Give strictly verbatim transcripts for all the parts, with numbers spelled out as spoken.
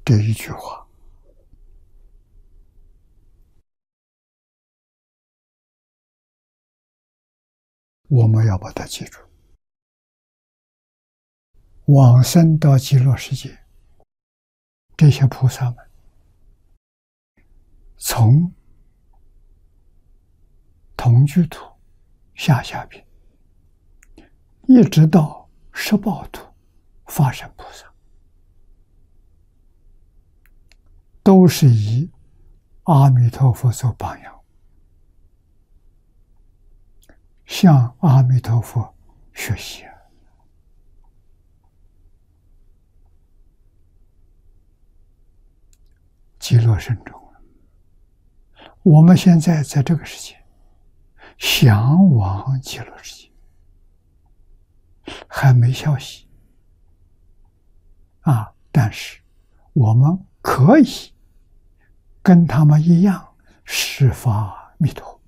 这一句话，我们要把它记住。往生到极乐世界，这些菩萨们从同居土、下下品，一直到十报土、法身菩萨，都是以阿弥陀佛做榜样，向阿弥陀佛学习。极乐深中，我们现在在这个世界向往极乐世界，还没消息啊！但是我们可以跟他们一样释发弥陀。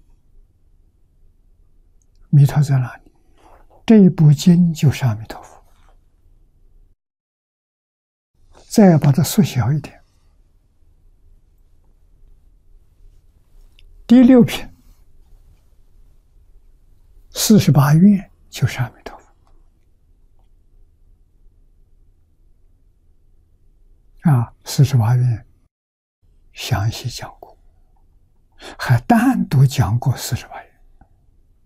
弥陀在哪里？这一部经就是阿弥陀佛。再把它缩小一点，第六品四十八愿就是阿弥陀佛啊！四十八愿详细讲过，还单独讲过四十八愿。